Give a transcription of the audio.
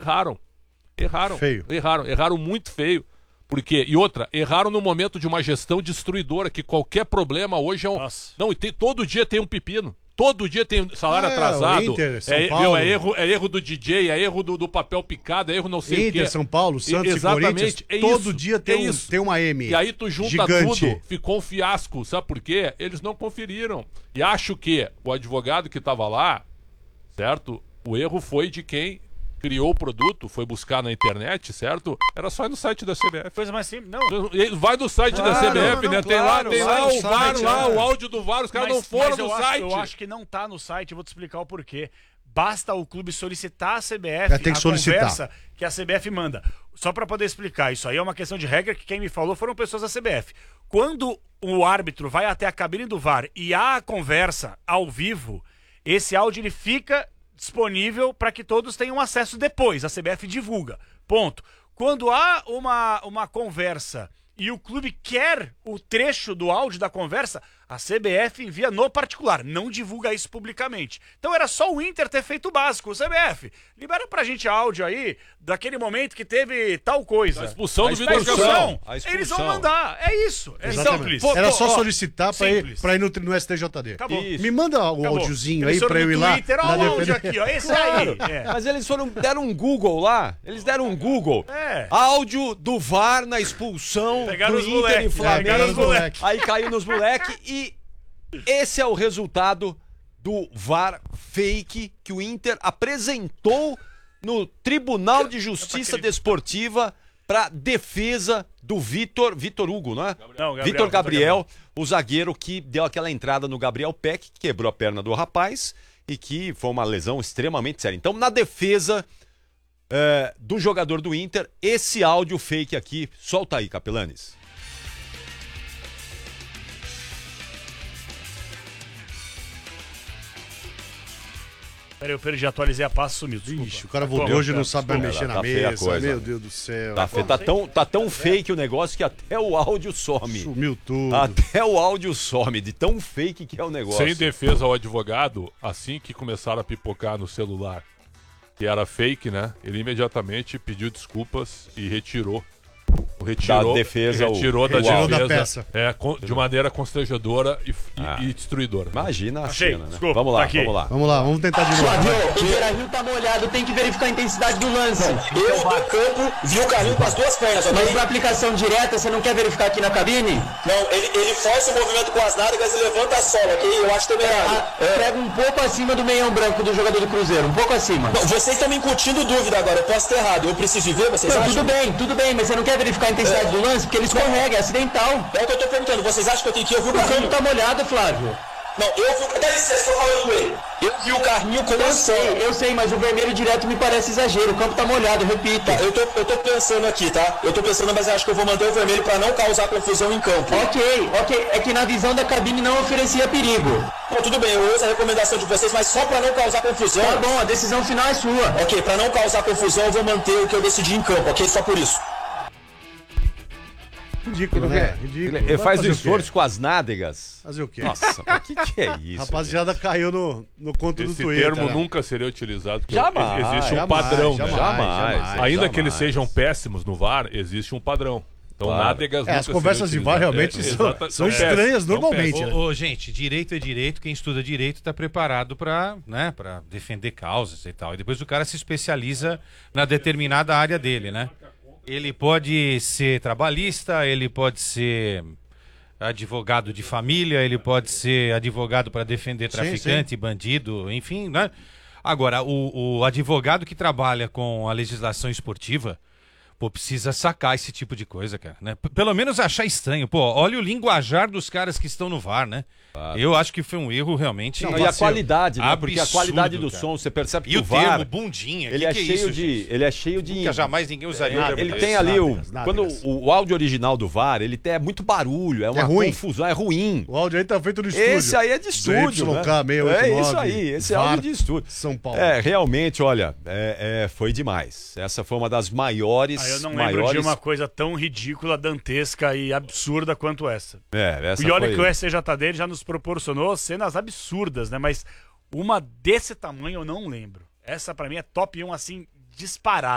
erraram. Feio. Erraram muito feio. Porque, e outra, erraram no momento de uma gestão destruidora, que qualquer problema hoje é um... Nossa. Não, e todo dia tem um pepino. Todo dia tem salário atrasado. Inter, São Paulo. É erro do DJ, é erro do papel picado, é erro não sei o quê. Inter, São Paulo, Santos e Corinthians, todo dia tem uma M. E aí tu junta gigante. tudo, ficou um fiasco. Sabe por quê? Eles não conferiram. E acho que o advogado que estava lá, certo? O erro foi de quem criou o produto, foi buscar na internet, certo? Era só ir no site da CBF. Coisa mais simples. Não. Vai no site da CBF, não, né? claro, tem lá o VAR, site, lá, o áudio do VAR, os caras não foram no site. Eu acho que não tá no site, eu vou te explicar o porquê. Basta o clube solicitar a CBF, tem que solicitar. Conversa que a CBF manda. Só para poder explicar, isso aí é uma questão de regra que quem me falou foram pessoas da CBF. Quando o árbitro vai até a cabine do VAR e há a conversa ao vivo, esse áudio ele fica disponível para que todos tenham acesso depois. A CBF divulga. Ponto. Quando há uma conversa e o clube quer o trecho do áudio da conversa, a CBF envia no particular, não divulga isso publicamente. Então era só o Inter ter feito o básico. O CBF, libera pra gente áudio aí, daquele momento que teve tal coisa. A expulsão do Vitor expulsão. Gabriel. Eles vão mandar, é isso. É Exatamente. simples. Era só solicitar simples. pra ir no STJD. Acabou. Isso. Me manda o Acabou. áudiozinho Eles aí foram pra eu no ir lá. Twitter, ó, o áudio aqui, ó, esse aí. É. Mas eles deram um Google lá. Eles deram um Google. É. Áudio do VAR na expulsão Pegaram do os Inter moleque, em pegaram os Flamengo. moleque. Aí caiu nos moleque e esse é o resultado do VAR fake que o Inter apresentou no Tribunal de Justiça Desportiva para defesa do Vitor Hugo, não é? Não, Vitor Gabriel, o zagueiro que deu aquela entrada no Gabriel Peck, que quebrou a perna do rapaz e que foi uma lesão extremamente séria. Então, na defesa do jogador do Inter, esse áudio fake aqui, solta aí, Capelanes. Peraí, eu perdi, atualizei a pasta, sumiu. Desculpa. Ixi, o cara voltou hoje e não sabe mais mexer na Tá feia a mesa. coisa. Meu Deus do céu. Tá tão fake o negócio que até o áudio some. Sumiu tudo. Até o áudio some, de tão fake que é o negócio. Sem defesa ao advogado, assim que começaram a pipocar no celular, que era fake, né? Ele imediatamente pediu desculpas e retirou Da defesa, da peça. De maneira constrangedora e destruidora. Imagina a Achei, cena, né? desculpa, Vamos lá, tá aqui. vamos lá. Vamos lá, vamos tentar de novo. O Beira-Rio tá molhado, tem que verificar a intensidade do lance. Eu, do campo, vi o carrinho com as duas pernas. Mas na aplicação direta, você não quer verificar aqui na cabine? Não, ele força o movimento com as nádegas e levanta a sola, ok? Eu acho temerário. Pega um pouco acima do meião branco do jogador do Cruzeiro, um pouco acima. Não, vocês estão me incutindo dúvida agora, eu posso ter errado. Eu preciso ver, vocês acham? Tudo bem, mas você não quer verificar a intensidade do lance? Porque ele escorrega, é acidental. É o que eu tô perguntando, vocês acham que eu tenho que ir? Eu vi o carrinho. O campo tá molhado, Flávio. Não, eu vi o... Dá licença, tô falando com ele. Eu vi o carrinho com eu sei, mas o vermelho direto me parece exagero. O campo tá molhado, repita. Eu tô pensando aqui, tá? Eu tô pensando, mas eu acho que eu vou manter o vermelho pra não causar confusão em campo. Ok. É que na visão da cabine não oferecia perigo. Bom, tudo bem, eu uso a recomendação de vocês, mas só pra não causar confusão. Tá bom, a decisão final é sua. Ok, pra não causar confusão, eu vou manter o que eu decidi em campo, ok? Só por isso. Ridículo, né? Ridículo. Ele faz o Fazer esforço com as nádegas. Fazer o quê? Nossa, o que é isso? Rapaziada, caiu no conto do Esse Twitter. termo né? nunca seria utilizado. Porque Jamais, existe um jamais, padrão, né? Jamais. Ainda que eles sejam péssimos no VAR, existe um padrão. Então, Claro. nádegas nunca As conversas de seriam VAR utilizadas. realmente são estranhas normalmente. né? Ô, gente, direito é direito, quem estuda direito está preparado para defender causas e tal. E depois o cara se especializa na determinada área dele, né? Ele pode ser trabalhista, ele pode ser advogado de família, ele pode ser advogado para defender traficante, bandido, enfim, né? Agora, o advogado que trabalha com a legislação esportiva, pô, precisa sacar esse tipo de coisa, cara, né? Pelo menos achar estranho. Pô, olha o linguajar dos caras que estão no VAR, né? Claro. Eu acho que foi um erro realmente... Não, e a qualidade, né? Absurdo, porque a qualidade do cara. som, você percebe que E o o VAR... termo bundinha, ele, ele é cheio de... Nunca jamais ninguém usaria o termo Ele desse. tem ali nádegas. Quando o áudio original do VAR, ele é muito barulho, é uma ruim. confusão, é ruim. O áudio aí tá feito no estúdio. Esse aí é de estúdio, né? ZYK689, É isso aí, esse é VAR, áudio de estúdio. São Paulo. Realmente, olha, foi demais. Essa foi uma das maiores... Eu não lembro de uma coisa tão ridícula, dantesca e absurda quanto essa. Essa E olha foi... que o STJD já nos proporcionou cenas absurdas, né? Mas uma desse tamanho eu não lembro. Essa pra mim é top 1, assim, disparada.